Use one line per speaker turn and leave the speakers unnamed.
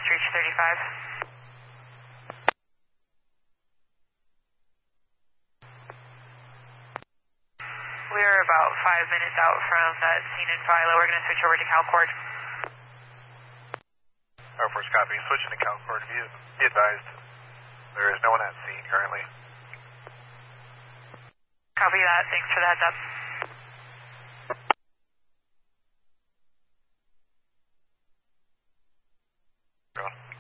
just reached 35. We are about 5 minutes out from that scene in Philo. We're going to switch over to CalCord.
Air Force copy. Switching to CalCord. Be advised, there is no one at scene currently.
Copy that. Thanks for the heads up.
Everyone.